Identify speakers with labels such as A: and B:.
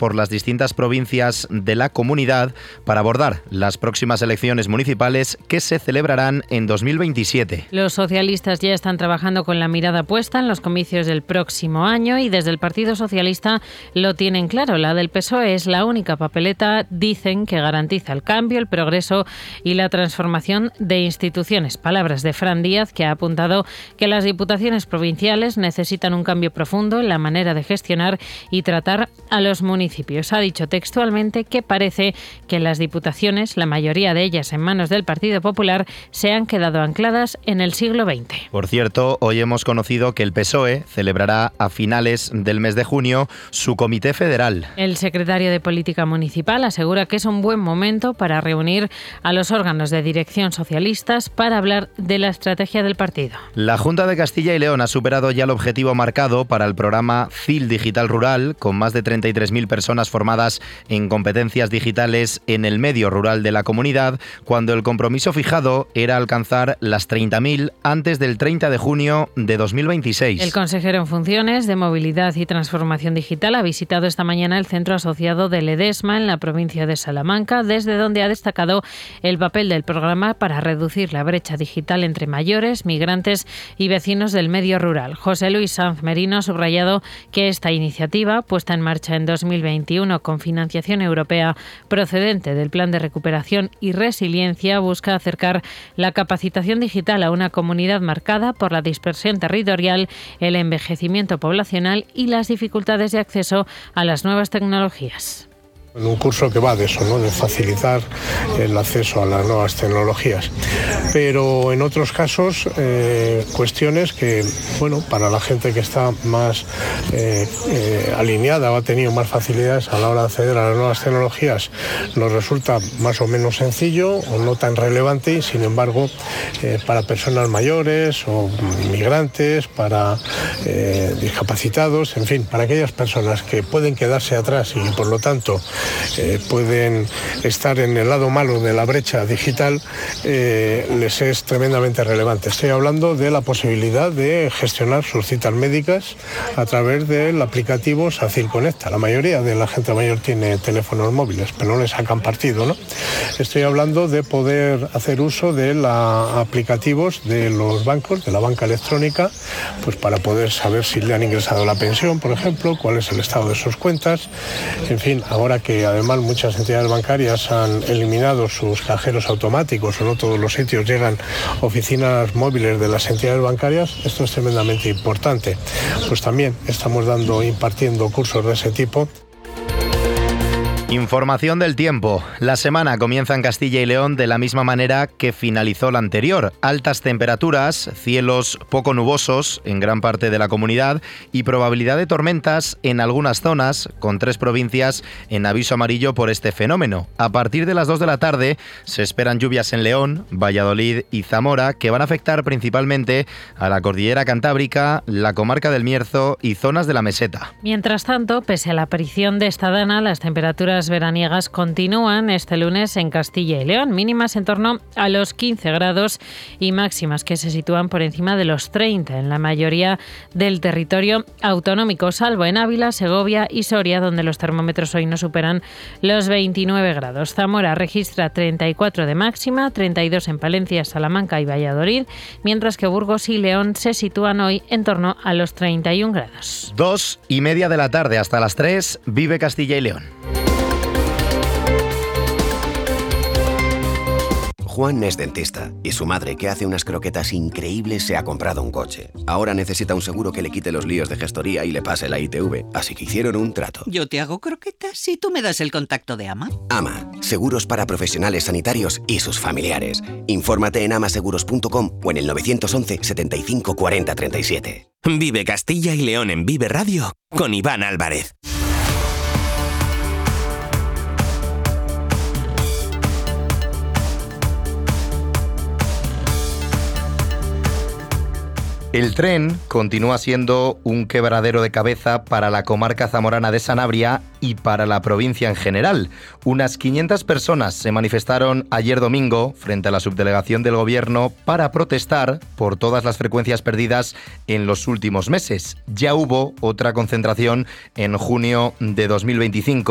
A: por las distintas provincias de la comunidad para abordar las próximas elecciones municipales que se celebrarán en 2027.
B: Los socialistas ya están trabajando con la mirada puesta en los comicios del próximo año y desde el Partido Socialista lo tienen claro. La del PSOE es la única papeleta, dicen, que garantiza el cambio, el progreso y la transformación de instituciones. Palabras de Fran Díaz, que ha apuntado que las diputaciones provinciales necesitan un cambio profundo en la manera de gestionar y tratar a los municipios. Ha dicho textualmente que parece que las diputaciones, la mayoría de ellas en manos del Partido Popular, se han quedado ancladas en el siglo XX.
A: Por cierto, hoy hemos conocido que el PSOE celebrará a finales del mes de junio su comité federal.
B: El secretario de Política Municipal asegura que es un buen momento para reunir a los órganos de dirección socialistas para hablar de la estrategia del partido.
A: La Junta de Castilla y León ha superado ya el objetivo marcado para el programa CIL Digital Rural, con más de 33.000 personas formadas en competencias digitales en el medio rural de la comunidad, cuando el compromiso fijado era alcanzar las 30.000 antes del 30 de junio de 2026.
B: El consejero en funciones de Movilidad y Transformación Digital ha visitado esta mañana el centro asociado de Ledesma en la provincia de Salamanca, desde donde ha destacado el papel del programa para reducir la brecha digital entre mayores, migrantes y vecinos del medio rural. José Luis Sanz Merino ha subrayado que esta iniciativa, puesta en marcha en 2021 con financiación europea procedente del Plan de Recuperación y Resiliencia, busca acercar la capacitación digital a una comunidad marcada por la dispersión territorial, el envejecimiento poblacional y las dificultades de acceso a las nuevas tecnologías.
C: Un curso que va de eso, ¿no? De facilitar el acceso a las nuevas tecnologías. Pero en otros casos, cuestiones que, bueno, para la gente que está más alineada o ha tenido más facilidades a la hora de acceder a las nuevas tecnologías, nos resulta más o menos sencillo o no tan relevante, y sin embargo, para personas mayores o migrantes, para discapacitados, en fin, para aquellas personas que pueden quedarse atrás y por lo tanto pueden estar en el lado malo de la brecha digital, les es tremendamente relevante. Estoy hablando de la posibilidad de gestionar sus citas médicas a través del aplicativo SACIL Conecta. La mayoría de la gente mayor tiene teléfonos móviles, pero no les sacan partido, ¿no? Estoy hablando de poder hacer uso de aplicativos de los bancos, de la banca electrónica, pues para poder saber si le han ingresado la pensión, por ejemplo, cuál es el estado de sus cuentas. En fin, ahora que además muchas entidades bancarias han eliminado sus cajeros automáticos o no todos los sitios llegan oficinas móviles de las entidades bancarias, esto es tremendamente importante. Pues también estamos impartiendo cursos de ese tipo.
A: Información del tiempo. La semana comienza en Castilla y León de la misma manera que finalizó la anterior. Altas temperaturas, cielos poco nubosos en gran parte de la comunidad y probabilidad de tormentas en algunas zonas, con 3 provincias en aviso amarillo por este fenómeno. A partir de las 2 de la tarde se esperan lluvias en León, Valladolid y Zamora, que van a afectar principalmente a la cordillera cantábrica, la comarca del Bierzo y zonas de la meseta.
B: Mientras tanto, pese a la aparición de esta dana, las temperaturas veraniegas continúan este lunes en Castilla y León, mínimas en torno a los 15 grados y máximas que se sitúan por encima de los 30 en la mayoría del territorio autonómico, salvo en Ávila, Segovia y Soria, donde los termómetros hoy no superan los 29 grados. Zamora registra 34 de máxima, 32 en Palencia, Salamanca y Valladolid, mientras que Burgos y León se sitúan hoy en torno a los 31 grados.
A: 2:30 de la tarde hasta las 3, vive Castilla y León.
D: Juan es dentista y su madre, que hace unas croquetas increíbles, se ha comprado un coche. Ahora necesita un seguro que le quite los líos de gestoría y le pase la ITV, así que hicieron un trato.
E: Yo te hago croquetas y tú me das el contacto de AMA.
D: AMA, seguros para profesionales sanitarios y sus familiares. Infórmate en amaseguros.com o en el 911 75 40 37.
F: Vive Castilla y León en Vive Radio con Iván Álvarez.
A: El tren continúa siendo un quebradero de cabeza para la comarca zamorana de Sanabria y para la provincia en general. Unas 500 personas se manifestaron ayer domingo frente a la subdelegación del Gobierno para protestar por todas las frecuencias perdidas en los últimos meses. Ya hubo otra concentración en junio de 2025.